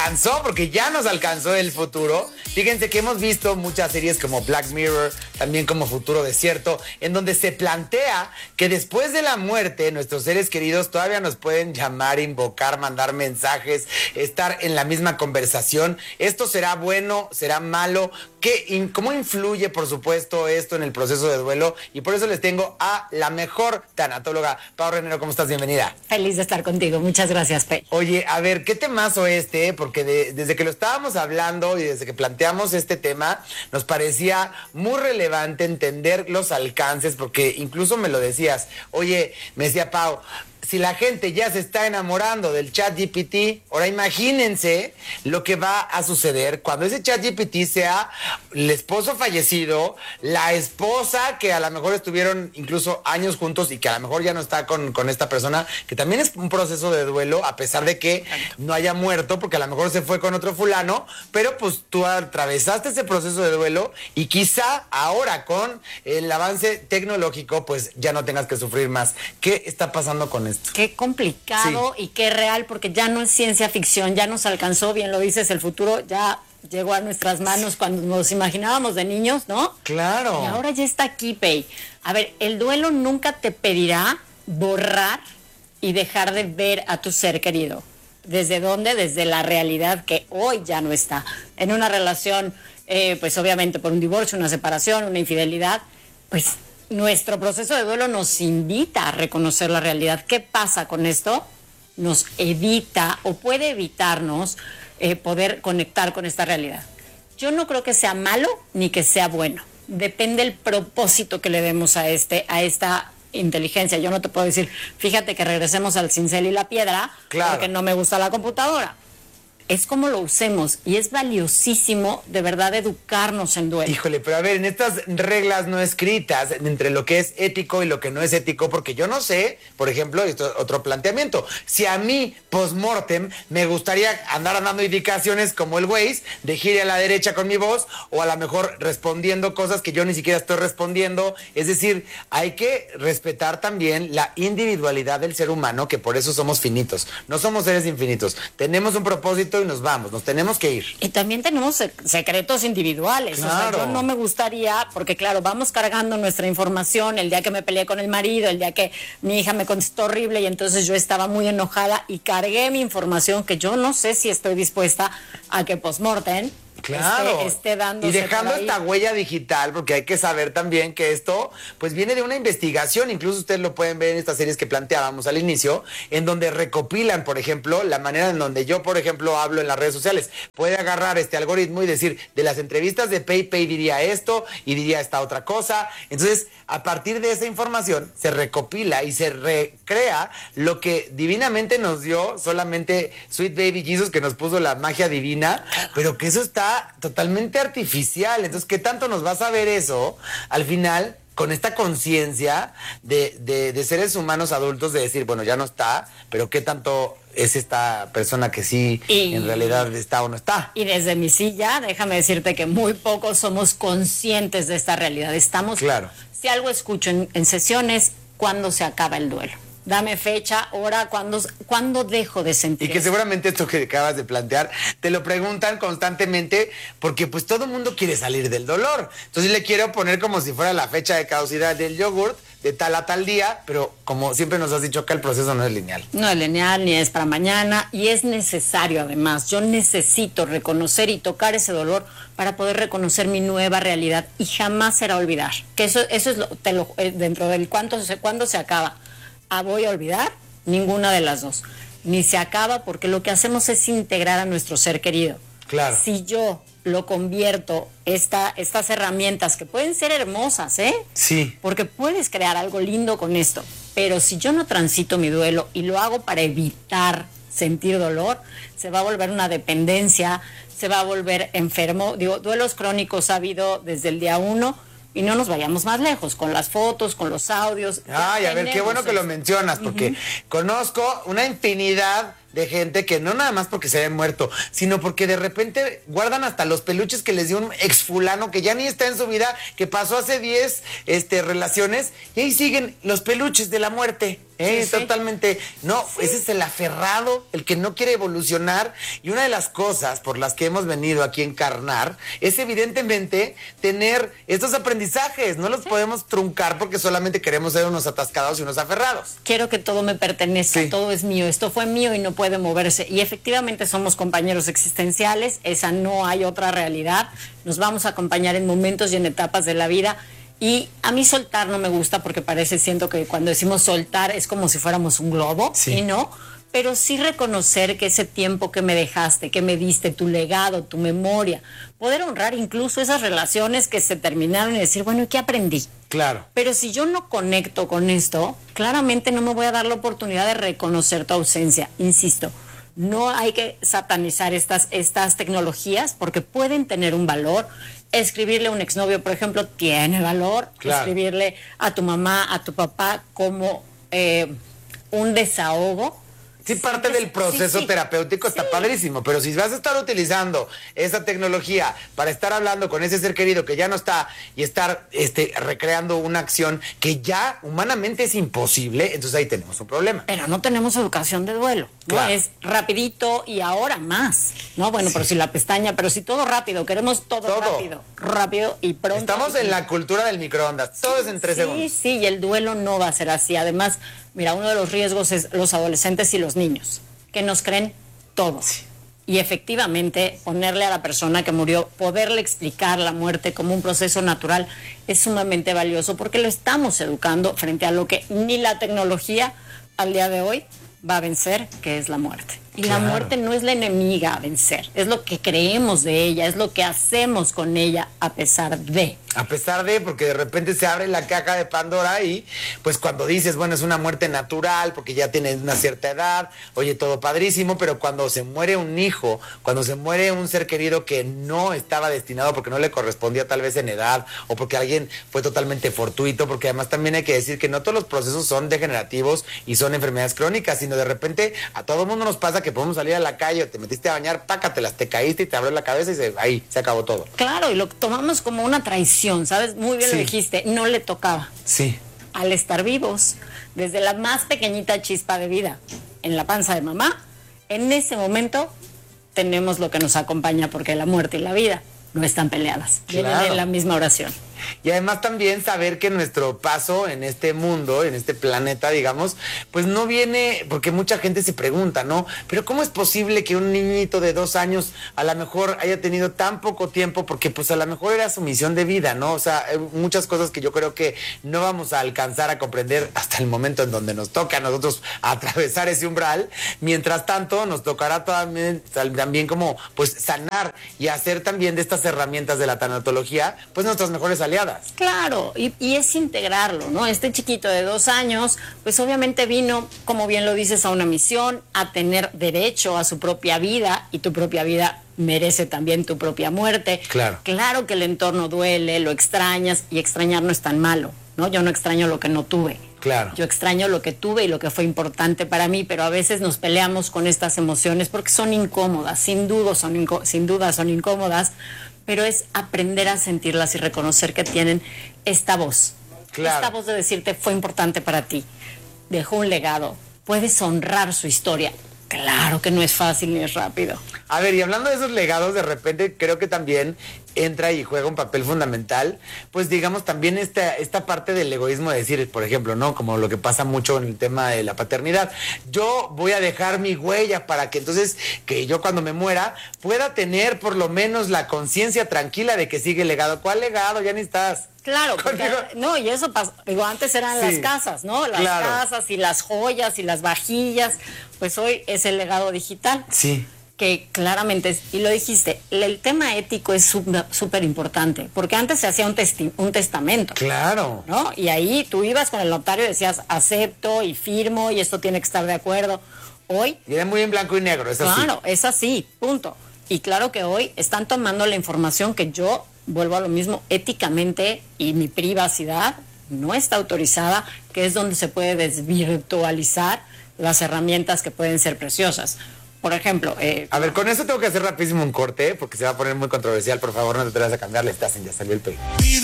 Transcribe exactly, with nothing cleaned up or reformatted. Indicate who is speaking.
Speaker 1: alcanzó, porque ya nos alcanzó el futuro. Fíjense que hemos visto muchas series como Black Mirror, también como Futuro Desierto, en donde se plantea que después de la muerte nuestros seres queridos todavía nos pueden llamar, invocar, mandar mensajes, estar en la misma conversación. ¿Esto será bueno? ¿Será malo? ¿Qué, ¿Cómo influye, por supuesto, esto en el proceso de duelo? Y por eso les tengo a la mejor tanatóloga. Pau Renero, ¿cómo estás? Bienvenida.
Speaker 2: Feliz de estar contigo. Muchas gracias, Pe.
Speaker 1: Oye, a ver, ¿qué temazo este? Porque de, desde que lo estábamos hablando y desde que planteamos este tema, nos parecía muy relevante entender los alcances, porque incluso me lo decías. Oye, me decía Pau, si la gente ya se está enamorando del ChatGPT, ahora imagínense lo que va a suceder cuando ese ChatGPT sea el esposo fallecido, la esposa que a lo mejor estuvieron incluso años juntos y que a lo mejor ya no está con, con esta persona, que también es un proceso de duelo, a pesar de que no haya muerto, porque a lo mejor se fue con otro fulano, pero pues tú atravesaste ese proceso de duelo y quizá ahora con el avance tecnológico, pues ya no tengas que sufrir más. ¿Qué está pasando con esto?
Speaker 2: Qué complicado sí. Y qué real, porque ya no es ciencia ficción, ya nos alcanzó, bien lo dices, el futuro ya llegó a nuestras manos cuando nos imaginábamos de niños, ¿no?
Speaker 1: Claro.
Speaker 2: Y ahora ya está aquí, Pei. A ver, el duelo nunca te pedirá borrar y dejar de ver a tu ser querido. ¿Desde dónde? Desde la realidad que hoy ya no está. En una relación, eh, pues obviamente por un divorcio, una separación, una infidelidad, pues nuestro proceso de duelo nos invita a reconocer la realidad. ¿Qué pasa con esto? Nos evita o puede evitarnos eh, poder conectar con esta realidad. Yo no creo que sea malo ni que sea bueno. Depende del propósito que le demos a, este, a esta inteligencia. Yo no te puedo decir, fíjate que regresemos al cincel y la piedra, claro, porque no me gusta la computadora. Es como lo usemos y es valiosísimo de verdad educarnos en duelo.
Speaker 1: Híjole, pero a ver, en estas reglas no escritas entre lo que es ético y lo que no es ético, porque yo no sé, por ejemplo, esto es otro planteamiento, si a mí post-mortem me gustaría andar dando indicaciones como el Waze, de gire a la derecha con mi voz, o a lo mejor respondiendo cosas que yo ni siquiera estoy respondiendo. Es decir, hay que respetar también la individualidad del ser humano, que por eso somos finitos. No somos seres infinitos. Tenemos un propósito y nos vamos, nos tenemos que ir.
Speaker 2: Y también tenemos secretos individuales.
Speaker 1: Claro.
Speaker 2: O sea, yo no me gustaría, porque claro, vamos cargando nuestra información, el día que me peleé con el marido, el día que mi hija me contestó horrible y entonces yo estaba muy enojada y cargué mi información que yo no sé si estoy dispuesta a que post-mortem
Speaker 1: Claro,
Speaker 2: esté, esté dándose
Speaker 1: y dejando esta huella digital, porque hay que saber también que esto pues viene de una investigación. Incluso ustedes lo pueden ver en estas series que planteábamos al inicio, en donde recopilan, por ejemplo, la manera en donde yo, por ejemplo, hablo en las redes sociales. Puede agarrar este algoritmo y decir, de las entrevistas de Pei, Pei diría esto y diría esta otra cosa. Entonces, a partir de esa información se recopila y se recrea lo que divinamente nos dio solamente Sweet Baby Jesus, que nos puso la magia divina, pero que eso está totalmente artificial. Entonces, ¿qué tanto nos va a saber eso al final con esta conciencia de, de, de seres humanos adultos, de decir, bueno, ya no está, pero qué tanto es esta persona que sí y, en realidad está o no está?
Speaker 2: Y desde mi silla, déjame decirte que muy pocos somos conscientes de esta realidad. Estamos,
Speaker 1: claro.
Speaker 2: Si algo escucho en, en sesiones, ¿cuándo se acaba el duelo? Dame fecha, hora, ¿cuándo, ¿cuándo dejo de sentir?
Speaker 1: Y que
Speaker 2: eso?
Speaker 1: Seguramente esto que acabas de plantear, te lo preguntan constantemente, porque pues todo el mundo quiere salir del dolor. Entonces le quiero poner como si fuera la fecha de caducidad del yogurt, de tal a tal día, pero como siempre nos has dicho acá, el proceso no es lineal.
Speaker 2: No es lineal, ni es para mañana, y es necesario además. Yo necesito reconocer y tocar ese dolor para poder reconocer mi nueva realidad, y jamás será olvidar. Que eso, eso es lo, te lo, dentro del cuánto se, cuándo se acaba. ¿A voy a olvidar? Ninguna de las dos. Ni se acaba, porque lo que hacemos es integrar a nuestro ser querido.
Speaker 1: Claro.
Speaker 2: Si yo lo convierto, esta, estas herramientas que pueden ser hermosas, ¿eh?
Speaker 1: Sí.
Speaker 2: Porque puedes crear algo lindo con esto. Pero si yo no transito mi duelo y lo hago para evitar sentir dolor, se va a volver una dependencia, se va a volver enfermo. Digo, duelos crónicos ha habido desde el día uno. Y no nos vayamos más lejos, con las fotos, con los audios.
Speaker 1: Ay, a ver, qué bueno que lo mencionas, porque uh-huh. conozco una infinidad de gente que no nada más porque se haya muerto, sino porque de repente guardan hasta los peluches que les dio un ex fulano que ya ni está en su vida, que pasó hace diez este, relaciones, y ahí siguen los peluches de la muerte. ¿Eh?
Speaker 2: Sí, sí.
Speaker 1: Totalmente. No, sí. Ese es el aferrado, el que no quiere evolucionar. Y una de las cosas por las que hemos venido aquí a encarnar es evidentemente tener estos aprendizajes. No los sí. podemos truncar porque solamente queremos ser unos atascados y unos aferrados.
Speaker 2: Quiero que todo me pertenezca, sí. todo es mío, esto fue mío y no puede moverse. Y efectivamente somos compañeros existenciales, esa no hay otra realidad. Nos vamos a acompañar en momentos y en etapas de la vida. Y a mí soltar no me gusta porque parece, siento que cuando decimos soltar es como si fuéramos un globo, sí. y no, pero sí reconocer que ese tiempo que me dejaste, que me diste, tu legado, tu memoria, poder honrar incluso esas relaciones que se terminaron y decir, bueno, ¿y qué aprendí?
Speaker 1: Claro.
Speaker 2: Pero si yo no conecto con esto, claramente no me voy a dar la oportunidad de reconocer tu ausencia, insisto. No hay que satanizar estas, estas tecnologías porque pueden tener un valor. Escribirle a un exnovio, por ejemplo, tiene valor. Claro. Escribirle a tu mamá, a tu papá como eh, un desahogo.
Speaker 1: Sí, parte sí, del proceso sí, sí. terapéutico está sí. padrísimo, pero si vas a estar utilizando esa tecnología para estar hablando con ese ser querido que ya no está y estar este, recreando una acción que ya humanamente es imposible, entonces ahí tenemos un problema.
Speaker 2: Pero no tenemos educación de duelo, ¿no? Claro. Es rapidito y ahora más, ¿no? Bueno, sí. pero si la pestaña, pero si todo rápido, queremos todo, todo. rápido, rápido y pronto.
Speaker 1: Estamos en la cultura del microondas, todo sí, es en tres
Speaker 2: sí,
Speaker 1: segundos.
Speaker 2: Sí, sí, y el duelo no va a ser así, además... Mira, uno de los riesgos es los adolescentes y los niños, que nos creen todo. Sí. Y efectivamente, ponerle a la persona que murió, poderle explicar la muerte como un proceso natural, es sumamente valioso porque lo estamos educando frente a lo que ni la tecnología al día de hoy va a vencer, que es la muerte. Y claro. la muerte no es la enemiga a vencer, es lo que creemos de ella, es lo que hacemos con ella a pesar de.
Speaker 1: A pesar de, porque de repente se abre la caja de Pandora y pues cuando dices, bueno, es una muerte natural porque ya tienes una cierta edad, oye, todo padrísimo, pero cuando se muere un hijo, cuando se muere un ser querido que no estaba destinado porque no le correspondía tal vez en edad o porque alguien fue totalmente fortuito, porque además también hay que decir que no todos los procesos son degenerativos y son enfermedades crónicas, sino de repente a todo mundo nos pasa que podemos salir a la calle o te metiste a bañar, pácatelas, te caíste y te abrió la cabeza y se, ahí se acabó todo.
Speaker 2: Claro, y lo tomamos como una traición, ¿sabes? Muy bien sí. lo dijiste, no le tocaba.
Speaker 1: Sí.
Speaker 2: Al estar vivos, desde la más pequeñita chispa de vida en la panza de mamá, en ese momento tenemos lo que nos acompaña porque la muerte y la vida no están peleadas, vienen claro. en la misma oración.
Speaker 1: Y además también saber que nuestro paso en este mundo, en este planeta, digamos, pues no viene, porque mucha gente se pregunta, ¿no? Pero ¿cómo es posible que un niñito de dos años a lo mejor haya tenido tan poco tiempo? Porque pues a lo mejor era su misión de vida, ¿no? O sea, hay muchas cosas que yo creo que no vamos a alcanzar a comprender hasta el momento en donde nos toca a nosotros atravesar ese umbral. Mientras tanto, nos tocará también, también como pues sanar y hacer también de estas herramientas de la tanatología, pues nuestras mejores aliadas.
Speaker 2: Claro, y, y es integrarlo, ¿no? Este chiquito de dos años, pues obviamente vino, como bien lo dices, a una misión, a tener derecho a su propia vida, y tu propia vida merece también tu propia muerte.
Speaker 1: Claro.
Speaker 2: Claro que el entorno duele, lo extrañas, y extrañar no es tan malo, ¿no? Yo no extraño lo que no tuve.
Speaker 1: Claro.
Speaker 2: Yo extraño lo que tuve y lo que fue importante para mí, pero a veces nos peleamos con estas emociones porque son incómodas, sin duda son, inco- sin duda son incómodas, pero es aprender a sentirlas y reconocer que tienen esta voz. Claro. Esta voz de decirte fue importante para ti, dejó un legado, puedes honrar su historia. Claro que no es fácil ni es rápido.
Speaker 1: A ver, y hablando de esos legados, de repente creo que también entra y juega un papel fundamental, pues digamos también esta, esta parte del egoísmo de decir, por ejemplo, ¿no? Como lo que pasa mucho en el tema de la paternidad. Yo voy a dejar mi huella para que entonces, que yo cuando me muera, pueda tener por lo menos la conciencia tranquila de que sigue el legado. ¿Cuál legado? Ya ni estás.
Speaker 2: Claro, porque, no, y eso pasó, digo, antes eran sí, las casas, ¿no? Las claro. casas y las joyas y las vajillas, pues hoy es el legado digital.
Speaker 1: Sí.
Speaker 2: Que claramente, es, y lo dijiste, el tema ético es súper importante, porque antes se hacía un, testi- un testamento.
Speaker 1: Claro.
Speaker 2: ¿No? Y ahí tú ibas con el notario y decías, acepto y firmo y esto tiene que estar de acuerdo. Hoy...
Speaker 1: Y era muy en blanco y negro, es así.
Speaker 2: Claro, es así, punto. Y claro que hoy están tomando la información que yo... vuelvo a lo mismo, éticamente y mi privacidad no está autorizada, que es donde se puede desvirtualizar las herramientas que pueden ser preciosas. Por ejemplo... Eh,
Speaker 1: a ver, con eso tengo que hacer rapidísimo un corte, porque se va a poner muy controversial. Por favor, no te atrevas a cambiarle. Estás en Ya Salió el Peine.